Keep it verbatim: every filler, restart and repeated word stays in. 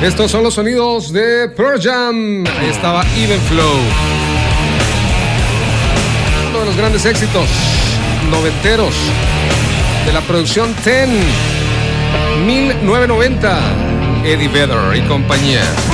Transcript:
Estos son los sonidos de Pearl Jam. Ahí estaba Even Flow. Uno de los grandes éxitos noventeros de la producción Ten, mil novecientos noventa. Eddie Vedder y compañía.